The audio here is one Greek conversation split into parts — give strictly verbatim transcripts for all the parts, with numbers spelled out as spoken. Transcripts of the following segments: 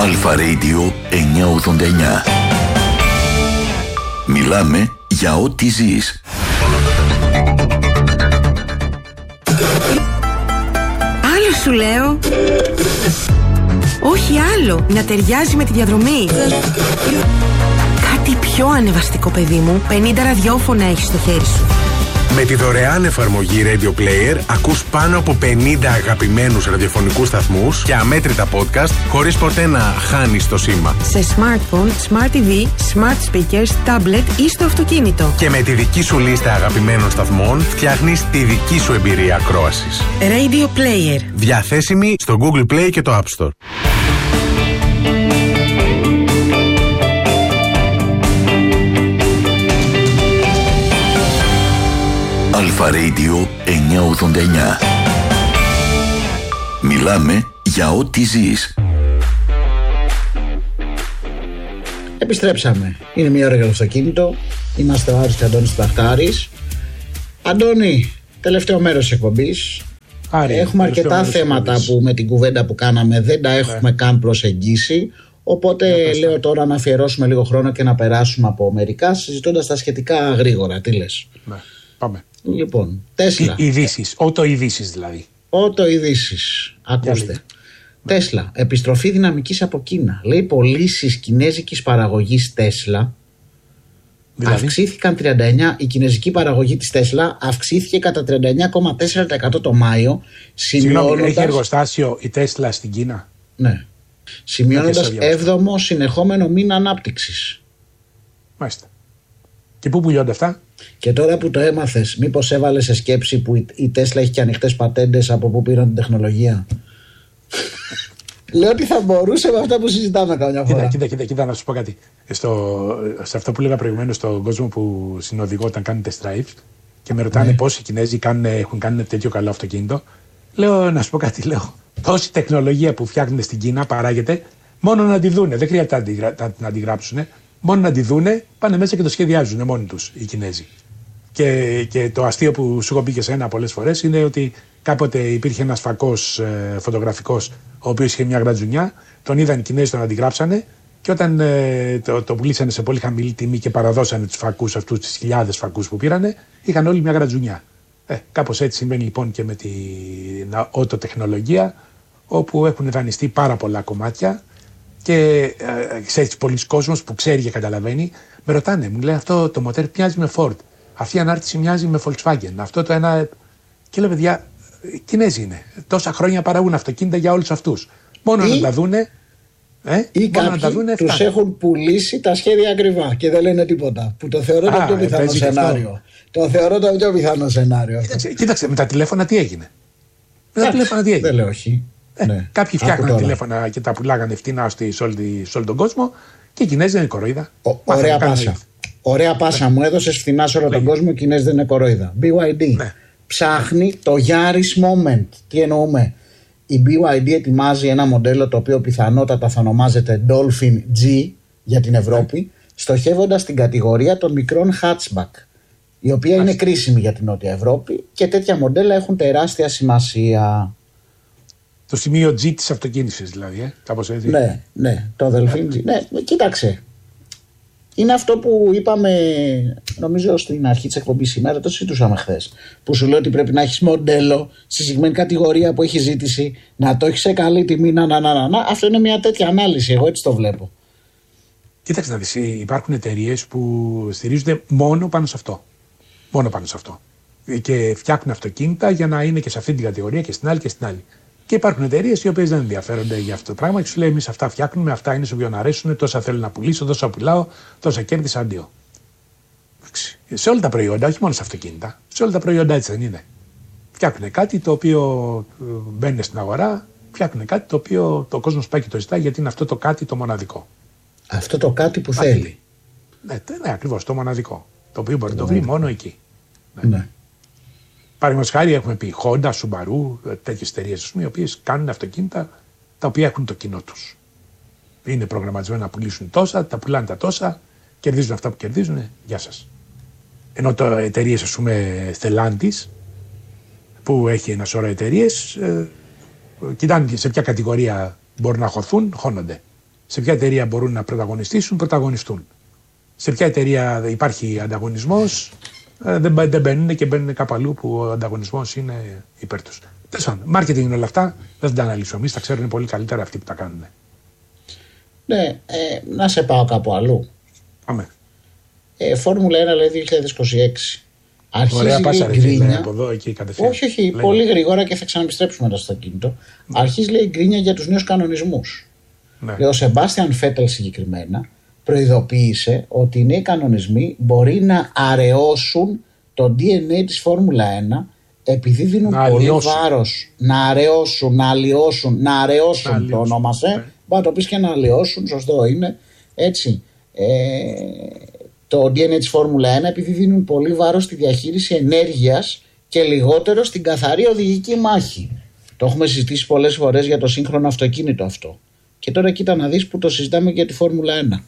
Αλφα Radio εννιακόσια ογδόντα εννιά. Μιλάμε για ό,τι ζεις. Άλλο σου λέω. Όχι άλλο. Να ταιριάζει με τη διαδρομή. Κάτι πιο ανεβαστικό, παιδί μου. πενήντα ραδιόφωνα έχεις στο χέρι σου. Με τη δωρεάν εφαρμογή Radio Player ακούς πάνω από πενήντα αγαπημένους ραδιοφωνικούς σταθμούς και αμέτρητα podcast χωρίς ποτέ να χάνεις το σήμα. Σε smartphone, smart τι βι, smart speakers, tablet ή στο αυτοκίνητο. Και με τη δική σου λίστα αγαπημένων σταθμών φτιάχνεις τη δική σου εμπειρία ακρόασης. Radio Player. Διαθέσιμη στο Google Play και το App Store. Αλφα Radio εννιακόσια ογδόντα εννιά. Μιλάμε για ό,τι ζεις. Επιστρέψαμε. Είναι μια ώρα για το αυτοκίνητο. Είμαστε ο Άρης και Αντώνης Ταχτάρης. Αντώνη, τελευταίο μέρος της εκπομπής. Άρη, έχουμε αρκετά θέματα που με την κουβέντα που κάναμε δεν τα έχουμε ναι. καν προσεγγίσει. Οπότε ναι, λέω τώρα να αφιερώσουμε λίγο χρόνο και να περάσουμε από μερικά συζητώντας τα σχετικά γρήγορα. Τι λες? Ναι, πάμε. Λοιπόν, Τέσλα. Ειδήσεις, ότο ειδήσεις δηλαδή. Ότο ειδήσεις. Ακούστε. Τέσλα, επιστροφή δυναμικής από Κίνα. Λέει πωλήσεις κινέζικης παραγωγής Τέσλα δηλαδή? αυξήθηκαν τριάντα εννιά. Η κινέζικη παραγωγή της Τέσλα αυξήθηκε κατά τριάντα εννιά κόμμα τέσσερα τοις εκατό το Μάιο. Συγγνώμη, έχει εργοστάσιο η Τέσλα στην Κίνα? Ναι. Σημειώνοντας έβδομο συνεχόμενο μήνα ανάπτυξης. Μάλιστα. Και πού πουλιώνται αυτά? Και τώρα που το έμαθες, μήπως έβαλες σε σκέψη που η Τέσλα έχει και ανοιχτές πατέντες από πού πήραν την τεχνολογία? Λέω ότι θα μπορούσε με αυτά που συζητάμε καμιά φορά. Κοίτα, κοίτα, κοίτα, κοίτα να σου πω κάτι. Στο, σε αυτό που λέγα προηγουμένως στον κόσμο που συνοδηγώ όταν κάνουν test drives και με ρωτάνε ναι. πώς οι Κινέζοι κάνουν, έχουν κάνει τέτοιο καλό αυτοκίνητο. Λέω να σου πω κάτι, λέω. Τόση τεχνολογία που φτιάχνουν στην Κίνα παράγεται, μόνο να τη δούνε. Δεν χρειάζεται να τη γράψουν. Μόνο να τη δούνε, πάνε μέσα και το σχεδιάζουν μόνοι τους οι Κινέζοι. Και, και το αστείο που σου έχω πει και σε ένα πολλές φορές είναι ότι κάποτε υπήρχε ένας φακός ε, φωτογραφικός, ο οποίος είχε μια γρατζουνιά, τον είδαν οι Κινέζοι, τον αντιγράψανε και όταν ε, το, το πουλήσανε σε πολύ χαμηλή τιμή και παραδώσανε τους φακούς αυτούς, τις χιλιάδες φακούς που πήρανε, είχαν όλοι μια γρατζουνιά. Ε, κάπως έτσι συμβαίνει λοιπόν και με την ότοτεχνολογία, όπου έχουν δανειστεί πάρα πολλά κομμάτια. Και ε, ξέρεις, πολλοί κόσμος που ξέρει και καταλαβαίνει, με ρωτάνε, μου λέει αυτό το μοτέρ μοιάζει με Ford. Αυτή η ανάρτηση μοιάζει με Volkswagen. Αυτό το ένα. Και λέω, παιδιά, Κινέζοι είναι. Τόσα χρόνια παράγουν αυτοκίνητα για όλους αυτούς. Μόνο ή, να τα δούνε. Ε, ή μόνο να τα δούνε. Τους έχουν πουλήσει τα σχέδια ακριβά και δεν λένε τίποτα. Που το θεωρώ Α, το πιο πιθανό σενάριο. Το θεωρώ το πιο πιθανό σενάριο. Κοίταξε, κοίταξε, με τα τηλέφωνα τι έγινε. Με τα τηλέφωνα τι έγινε. Δεν λέω όχι. Ε, ναι. Κάποιοι φτιάχναν τηλέφωνα και τα πουλάγανε φτηνά σε όλη, όλη τον κόσμο και οι Κινέζοι δεν είναι κοροϊδά. Ο, ωραία πάσα. Ωραία πάσα. Ναι. Μου έδωσες φτηνά σε όλο τον κόσμο, οι Κινέζοι δεν είναι κοροϊδά. μπι γουάι ντι ναι. ψάχνει το Yaris Moment. Τι εννοούμε? Η μπι γουάι ντι ετοιμάζει ένα μοντέλο το οποίο πιθανότατα θα ονομάζεται Dolphin G για την Ευρώπη, ναι. στοχεύοντας την κατηγορία των μικρών hatchback, η οποία Άς. είναι κρίσιμη για την Νότια Ευρώπη και τέτοια μοντέλα έχουν τεράστια σημασία. Το σημείο G της αυτοκίνησης δηλαδή, ε, κάπως έτσι. Ναι, ναι, το Dolphin G. Ναι, κοίταξε. Είναι αυτό που είπαμε, νομίζω στην αρχή της εκπομπής σήμερα, το συζητούσαμε χθες. Που σου λέω ότι πρέπει να έχεις μοντέλο στη συγκεκριμένη κατηγορία που έχει ζήτηση, να το έχεις σε καλή τιμή, να, να, να, να, να. Αυτό είναι μια τέτοια ανάλυση. Εγώ έτσι το βλέπω. Κοίταξε να δεις, υπάρχουν εταιρείες που στηρίζονται μόνο πάνω σε αυτό. Μόνο πάνω σε αυτό. Και φτιάχνουν αυτοκίνητα για να είναι και σε αυτή την κατηγορία και στην άλλη και στην άλλη. Και υπάρχουν εταιρείες οι οποίες δεν ενδιαφέρονται για αυτό το πράγμα και σου λέει: εμείς αυτά φτιάχνουμε, αυτά είναι σε ποιον αρέσουν, τόσα θέλω να πουλήσω, τόσα πουλάω, τόσα κέρδισα, αντίο. Σε όλα τα προϊόντα, όχι μόνο σε αυτοκίνητα, σε όλα τα προϊόντα έτσι δεν είναι. Φτιάχνουν κάτι το οποίο μπαίνει στην αγορά, φτιάχνουν κάτι το οποίο το κόσμος πάει και το ζητάει γιατί είναι αυτό το κάτι το μοναδικό. Αυτό το κάτι που θέλει. θέλει. Ναι, ναι, ακριβώς, το μοναδικό. Το οποίο μπορεί να το βρει μόνο εκεί. Ναι. ναι. Παραδείγματος χάρη έχουμε πει Honda, Subaru, τέτοιες εταιρείες οι οποίες κάνουν αυτοκίνητα τα οποία έχουν το κοινό τους. Είναι προγραμματισμένα να πουλήσουν τόσα, τα πουλάνε τα τόσα, κερδίζουν αυτά που κερδίζουν, γεια σας. Ενώ το εταιρείες, ας πούμε, Stellantis, που έχει ένα σωρό εταιρείες, ε, κοιτάνε σε ποια κατηγορία μπορούν να χωθούν, χώνονται. Σε ποια εταιρεία μπορούν να πρωταγωνιστήσουν, πρωταγωνιστούν. Σε ποια εταιρεία υπάρχει ανταγωνισμός, δεν, δεν μπαίνουν και μπαίνουν κάπου αλλού που ο ανταγωνισμός είναι υπέρ τους. Τέλος πάντων, μάρκετινγκ είναι όλα αυτά, δεν θα τα αναλύσω εμείς, τα ξέρουν πολύ καλύτερα αυτοί που τα κάνουν. Ναι, ε, να σε πάω κάπου αλλού. Πάμε. Ε, Φόρμουλα ένα λέει δύο χιλιάδες είκοσι έξι. Αρχίζει Ωραία, πάσα, λέει γκρίνια. από εδώ, εκεί, κατευθείαν. Όχι, όχι, λέει. Πολύ γρήγορα και θα ξαναεπιστρέψουμε μετά στο αυτοκίνητο. Ναι. Αρχίζει λέει γκρίνια για τους νέους κανονισμούς. Ναι. Λέει, ο Σεμπάστιαν Φέτελ συγκεκριμένα προειδοποίησε ότι οι νέοι κανονισμοί μπορεί να αραιώσουν το ντι εν έι της Φόρμουλα ένα επειδή δίνουν να πολύ αλλοιώσουν. βάρος να αραιώσουν, να αλλοιώσουν, να αραιώσουν να το ονόμασε. Ναι. Μπορεί να το πεις και να αλλοιώσουν, σωστό είναι. Έτσι. Ε, το ντι εν έι της Φόρμουλα ένα επειδή δίνουν πολύ βάρος στη διαχείριση ενέργειας και λιγότερο στην καθαρή οδηγική μάχη. Το έχουμε συζητήσει πολλές φορές για το σύγχρονο αυτοκίνητο αυτό. Και τώρα κοίτα να δεις που το συζητάμε για τη Φόρμουλα ένα.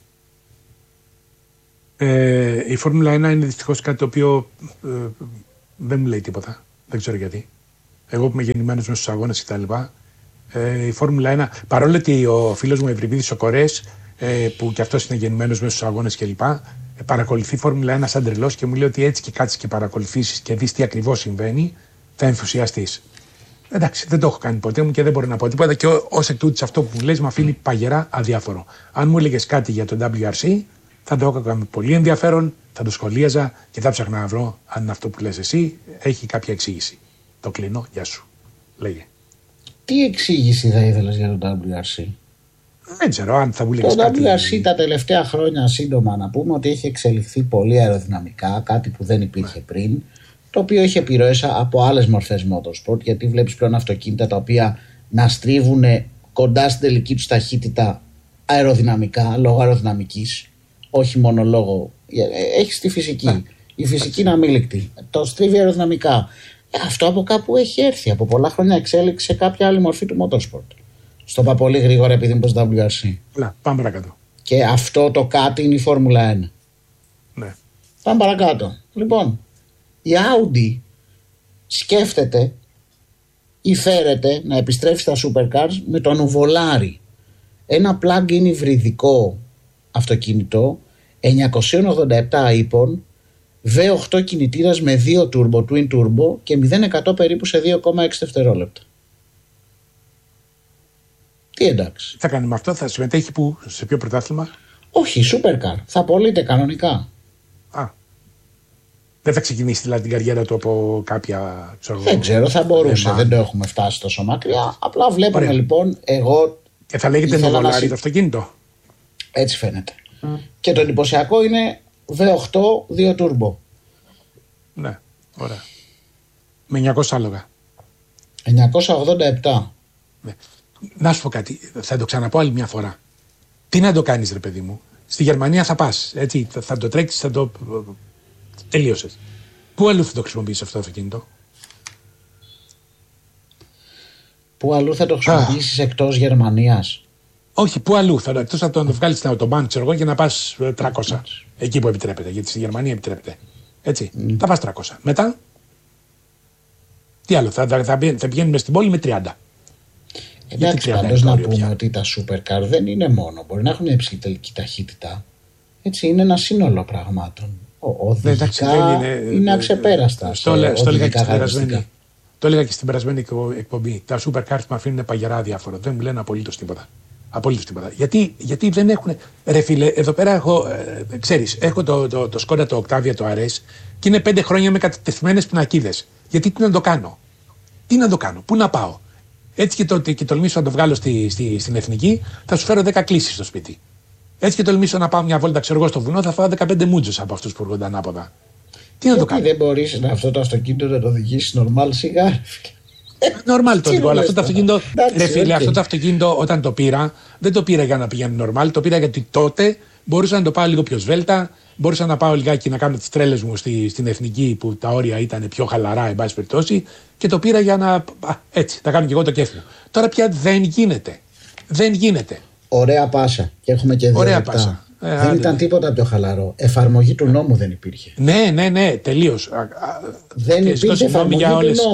Ε, η Φόρμουλα ένα είναι δυστυχώς κάτι το οποίο ε, δεν μου λέει τίποτα. Δεν ξέρω γιατί. Εγώ που είμαι γεννημένος μέσα στους αγώνες κτλ. Ε, η Φόρμουλα ένα, παρόλο ότι ο φίλος μου Ευρυπίδης ο Κορές, ε, που κι αυτός είναι γεννημένος μέσα στους αγώνες κλπ., ε, παρακολουθεί Φόρμουλα ένα σαν τρελός και μου λέει ότι έτσι και κάτσεις και παρακολουθήσεις και δεις τι ακριβώς συμβαίνει, θα ενθουσιαστείς. Εντάξει, δεν το έχω κάνει ποτέ μου και δεν μπορώ να πω τίποτα και ως εκ τούτης αυτό που μου λες με αφήνει παγερά αδιάφορο. Αν μου έλεγες κάτι για το ντάμπλιου αρ σι, θα το έκανα πολύ ενδιαφέρον, θα το σχολίαζα και θα ψάχνα να βρω αν αυτό που λες εσύ έχει κάποια εξήγηση. Το κλείνω, γεια σου. Λέγε. Τι εξήγηση θα ήθελες για το ντάμπλιου αρ σι? Δεν ξέρω αν θα μου λέγες κάτι. Το ντάμπλιου αρ σι κάτι... τα τελευταία χρόνια, σύντομα να πούμε, ότι έχει εξελιχθεί πολύ αεροδυναμικά, κάτι που δεν υπήρχε πριν, το οποίο έχει επιρροές από άλλες μορφές motorsport, γιατί βλέπεις πλέον αυτοκίνητα τα οποία να στρίβουν κοντά στην τελική τους ταχύτητα αεροδυναμικά, λόγω αεροδυναμικής, όχι μόνο λόγω. Έχει τη φυσική. Ναι. Η φυσική είναι αμήλικτη. Το στρίβει αεροδυναμικά. Αυτό από κάπου έχει έρθει. Από πολλά χρόνια εξέλιξη σε κάποια άλλη μορφή του motorsport. Στο είπα πολύ γρήγορα επειδή είμαι στο ντάμπλιου αρ σι. Ναι, πάμε παρακάτω. Και αυτό το κάτι είναι η Φόρμουλα ένα. Ναι. Πάμε παρακάτω. Λοιπόν, η Audi σκέφτεται ή φέρεται να επιστρέψει στα supercars με το Nuvolari. Ένα plug-in υβριδικό αυτοκίνητο εννιακόσια ογδόντα επτά ύπων, βι οκτώ κινητήρας με δύο turbo, twin turbo και μηδέν εκατό περίπου σε δύο κόμμα έξι δευτερόλεπτα. Τι εντάξει. Θα κάνει με αυτό, θα συμμετέχει που, σε ποιο πρωτάθλημα? Όχι, supercar. Θα πωλείται κανονικά. Α. Δεν θα ξεκινήσει δηλαδή την καριέρα του από κάποια. Ξέρω, δεν ξέρω, θα μπορούσε. Δεν το έχουμε φτάσει τόσο μακριά. Απλά βλέπουμε Ωραία. λοιπόν, εγώ. Και θα λέγεται Nuvolari να... το αυτοκίνητο. Έτσι φαίνεται. Mm. Και το εντυπωσιακό είναι βι οκτώ δύο turbo. Ναι, ωραία. Με εννιακόσια άλογα. εννιακόσια ογδόντα επτά. Ναι. Να σου πω κάτι, θα το ξαναπώ άλλη μια φορά. Τι να το κάνεις ρε παιδί μου? Στη Γερμανία θα πας, έτσι, θα, θα το τρέξεις, θα το... Τελείωσες. Πού αλλού θα το χρησιμοποιήσεις αυτό το αυτοκίνητο? Πού αλλού θα το χρησιμοποιήσεις εκτός Γερμανίας? Όχι, πού αλλού, θα, εκτός από το να το βγάλεις στην Autobahn, ξέρω εγώ, και να πας τριακόσια. Εκεί που επιτρέπεται, γιατί στη Γερμανία επιτρέπεται. Έτσι, mm. θα πας τριακόσια. Μετά, τι άλλο, θα, θα, θα, θα πηγαίνει μες στην πόλη με τριάντα. Εντάξει, πάντως να πούμε πια. Ότι τα supercar δεν είναι μόνο. Μπορεί να έχουν υψηλή τελική ταχύτητα. Έτσι, είναι ένα σύνολο πραγμάτων. Οδηγικά είναι, είναι αξεπέραστα. Στο έλεγα και στην περασμένη εκπομπή. Τα supercars με αφήνουν παγερά διάφορα. Δεν μου λένε απολύτως τίποτα. Απολύτως τίποτα. Γιατί, γιατί δεν έχουν. Ρε φίλε, εδώ πέρα έχω. Ε, ξέρεις, έχω το, το, το Skoda, το Octavia, το αρ ες και είναι πέντε χρόνια με κατευθυμένες πινακίδες. Γιατί τι να το κάνω? Τι να το κάνω? Πού να πάω? Έτσι και, το, και τολμήσω να το βγάλω στη, στη, στην εθνική, θα σου φέρω δέκα κλήσεις στο σπίτι. Έτσι και τολμήσω να πάω μια βόλτα, ξέρω εγώ, στο βουνό, θα φάω δεκαπέντε μούτζους από αυτούς που έρχονται ανάποδα. Τι να το κάνω? Δεν μπορείς αυτό το αυτοκίνητο να το οδηγήσεις νορμάλ σιγά? Νορμάλ το οδηγώ, αλλά αυτό το αυτοκίνητο, ρε φίλε, αυτό το αυτοκίνητο όταν το πήρα, δεν το πήρα για να πηγαίνει νορμάλ, το πήρα γιατί τότε μπορούσα να το πάω λίγο πιο σβέλτα, μπορούσα να πάω λιγάκι να κάνω τις τρέλες μου στη, στην εθνική που τα όρια ήταν πιο χαλαρά, εν πάση περιπτώσει, και το πήρα για να. Α, έτσι, θα κάνω και εγώ το κέφι μου. Τώρα πια δεν γίνεται. Δεν γίνεται. Ωραία πάσα. Και έχουμε και δύο Ωραία λεπτά. πάσα. Ε, δεν ήταν ναι. τίποτα πιο χαλαρό. Εφαρμογή του νόμου δεν υπήρχε. Ναι, ναι, ναι, τελείως. Δεν υπήρχε εφαρμογή του νόμου.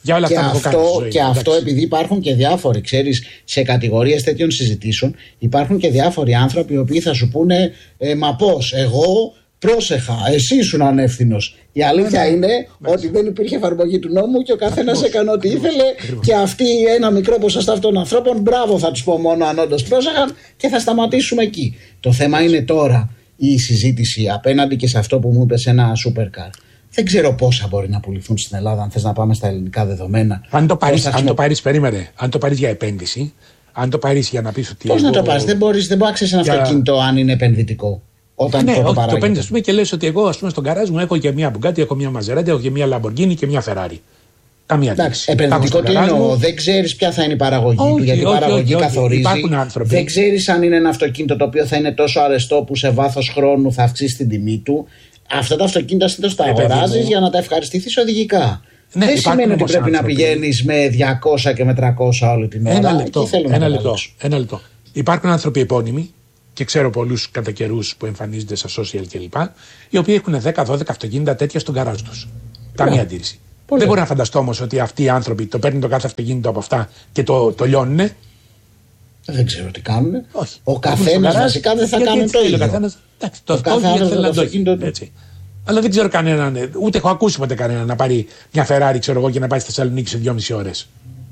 Για όλα και αυτά αυτό, που έχω κάνει. Και ζωή, αυτό επειδή υπάρχουν και διάφοροι, ξέρεις, σε κατηγορίες τέτοιων συζητήσεων, υπάρχουν και διάφοροι άνθρωποι οι οποίοι θα σου πούνε ε, μα πώς, εγώ πρόσεχα, εσύ ήσουν ανεύθυνος. Η αλήθεια είναι ότι δεν υπήρχε εφαρμογή του νόμου και ο καθένας έκανε ό,τι ήθελε και αυτοί ένα μικρό ποσοστό αυτών των ανθρώπων, μπράβο θα τους πω μόνο αν όντως πρόσεχαν και θα σταματήσουμε εκεί. Το θέμα είναι τώρα η συζήτηση απέναντι και σε αυτό που μου είπες, ένα supercar. Δεν ξέρω πόσα μπορεί να πουληθούν στην Ελλάδα, αν θες να πάμε στα ελληνικά δεδομένα. Αν το πάρεις, αν το πάρεις, περίμενε, αν το πάρεις για επένδυση, αν το πάρεις για να πεις ότι. Πώς εγώ... να το πάρεις, δεν μπορείς, δεν μπορείς να ξέρεις ένα για... αυτοκίνητο αν είναι επενδυτικό. Όταν ναι, το, όχι, το το παίρνεις, ας πούμε, και λες ότι εγώ, ας πούμε, στον καράζ μου έχω και μια Bugatti, έχω μια Maserati, έχω και μια Lamborghini και μια Ferrari. Καμία εντάξει, επενδυτικό τι εννοώ, δεν ξέρεις ποια θα είναι η παραγωγή όχι, του, γιατί η παραγωγή όχι, όχι, καθορίζει. Δεν ξέρεις αν είναι ένα αυτοκίνητο το οποίο θα είναι τόσο αρεστό που σε βάθος χρόνου θα αυξήσει την τιμή του. Αυτά τα αυτοκίνητα συνήθως τα αγοράζεις για να τα ευχαριστηθείς οδηγικά. Ναι, δεν σημαίνει ότι πρέπει άνθρωποι. να πηγαίνεις με διακόσια και με τριακόσια όλη την ώρα. Ένα λεπτό. Ένα λεπτό, ένα λεπτό. Υπάρχουν άνθρωποι επώνυμοι και ξέρω πολλούς κατά καιρούς που εμφανίζονται στα social κλπ. Οι οποίοι έχουν δέκα δώδεκα αυτοκίνητα τέτοια στον καράζ τους. Καμία αντίρρηση. Πολύ. Δεν μπορώ να φανταστώ όμως ότι αυτοί οι άνθρωποι το παίρνουν το κάθε αυτοκίνητο από αυτά και το, το λιώνουνε. Δεν ξέρω τι κάνουν. Όχι. Ο καθένας βασικά δεν θα κάνει το ίδιο. Ο καθένας, εντάξει, το αυτό θέλει να το έχει. Αλλά δεν ξέρω κανέναν, ούτε έχω ακούσει ποτέ κανέναν να πάρει μια Ferrari, ξέρω εγώ, και να πάει στη Θεσσαλονίκη σε δυόμιση ώρες.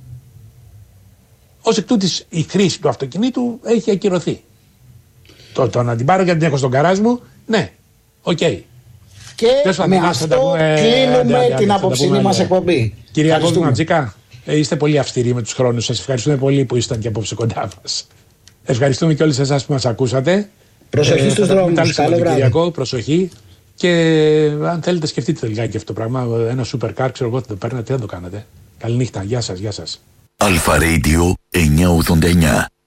Ως εκ τούτης η χρήση του αυτοκινήτου έχει ακυρωθεί. Το, το να την πάρω και να την έχω στον καράζ μου, ναι, οκ. Okay. Και με αυτό κλείνουμε την απόψινή μας εκπομπή. Κυρία Κόντου-Ματζίκα, είστε πολύ αυστηροί με τους χρόνους σας. Ευχαριστούμε πολύ που ήσταν και απόψε κοντά μας. Ευχαριστούμε και όλους εσάς που μας ακούσατε. Προσοχή ε, στους δρόμους. Καλό Κυριακό, προσοχή. Και αν θέλετε, σκεφτείτε λιγάκι αυτό το πράγμα. Ένα super car, ξέρω εγώ, θα το παίρνετε, τι θα το κάνετε. Καληνύχτα, γεια σας, γεια σας. Αλφα Radio εννιακόσια ογδόντα εννιά.